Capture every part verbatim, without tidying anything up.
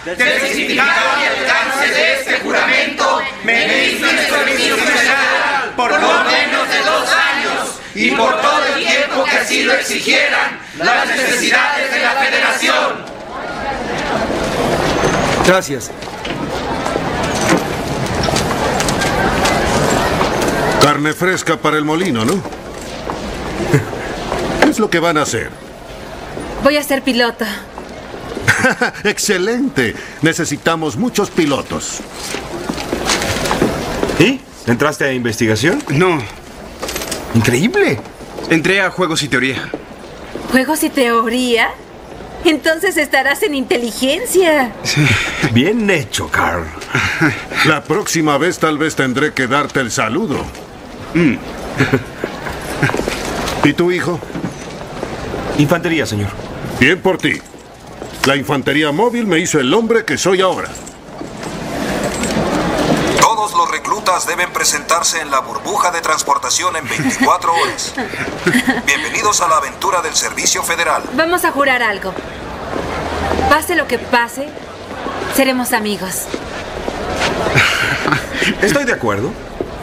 del significado y alcance de este juramento, me diste el servicio federal por no menos de dos años y por todo el tiempo que así lo exigieran las necesidades de la Federación. Gracias. Carne fresca para el molino, ¿no? ¿Qué es lo que van a hacer? Voy a ser piloto. ¡Excelente! Necesitamos muchos pilotos. ¿Y? ¿Entraste a investigación? No. Increíble. Entré a juegos y teoría. ¿Juegos y teoría? Entonces estarás en inteligencia. Sí. Bien hecho, Carl. La próxima vez tal vez tendré que darte el saludo. Mm. ¿Y tu hijo? Infantería, señor. Bien por ti. La infantería móvil me hizo el hombre que soy ahora. Todos los reclutas deben presentarse en la burbuja de transportación en veinticuatro horas. Bienvenidos a la aventura del Servicio Federal. Vamos a jurar algo. Pase lo que pase, seremos amigos. Estoy de acuerdo.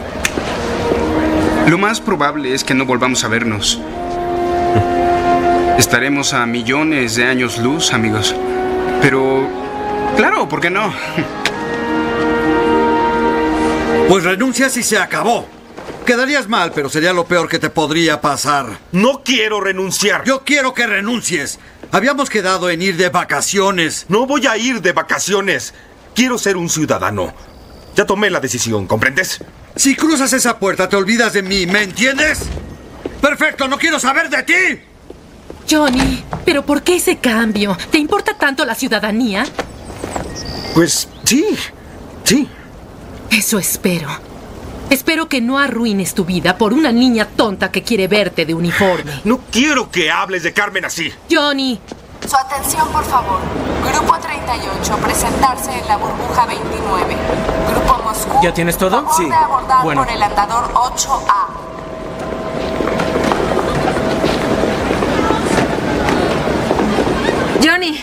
Lo más probable es que no volvamos a vernos. Estaremos a millones de años luz, amigos. Pero, claro, ¿por qué no? Pues renuncias y se acabó. Quedarías mal, pero sería lo peor que te podría pasar. No quiero renunciar. Yo quiero que renuncies. Habíamos quedado en ir de vacaciones. No voy a ir de vacaciones. Quiero ser un ciudadano. Ya tomé la decisión, ¿comprendes? Si cruzas esa puerta, te olvidas de mí, ¿me entiendes? ¡Perfecto! ¡No quiero saber de ti! Johnny, ¿pero por qué ese cambio? ¿Te importa tanto la ciudadanía? Pues sí, sí. Eso espero. Espero que no arruines tu vida por una niña tonta que quiere verte de uniforme. No quiero que hables de Carmen así. Johnny. Su atención, por favor. Grupo treinta y ocho, presentarse en la burbuja veintinueve. Grupo Moscú. ¿Ya tienes todo? Favor Sí. de abordar Bueno. por el andador ocho A. Johnny,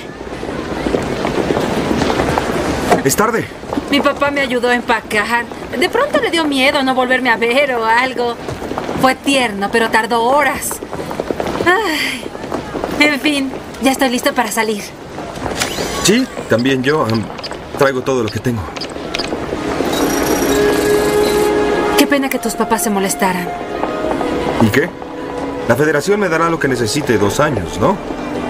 Es tarde. mi papá me ayudó a empacar. De pronto le dio miedo no volverme a ver o algo. Fue tierno, pero tardó horas. Ay. En fin, ya estoy listo para salir. Sí, también yo. um, traigo todo lo que tengo. Qué pena que tus papás se molestaran. ¿Y qué? La Federación me dará lo que necesite dos años, ¿no?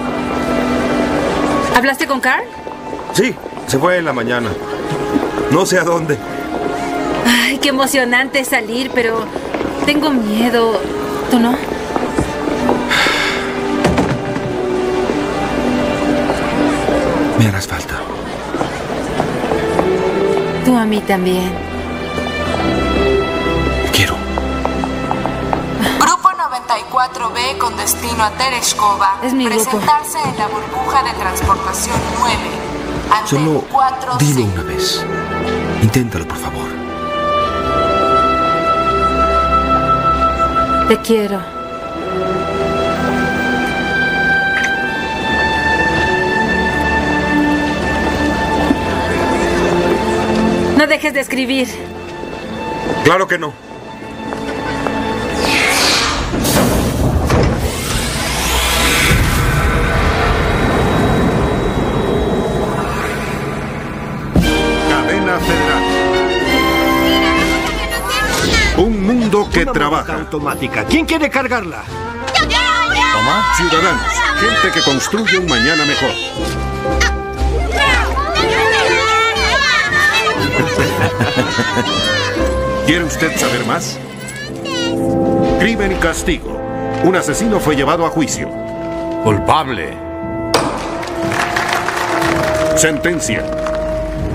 ¿Hablaste con Carl? Sí, se fue en la mañana. No sé a dónde. Ay, qué emocionante salir, pero tengo miedo. ¿Tú no? Me harás falta. Tú a mí también. Quiero. Grupo noventa y cuatro B con destino a Tereshkova. Es mi grupo. Presentarse en la burbuja de transportación nueve. Ante Solo cuatro C. dilo una vez. Inténtalo, por favor. Te quiero. No dejes de escribir. Claro que no. Cadena Federal. Un mundo que Una trabaja. boca automática. ¿Quién quiere cargarla? Ciudadanos, gente que construye un mañana mejor. ¿Quiere usted saber más? Crimen y castigo. Un asesino fue llevado a juicio. Culpable. Sentencia.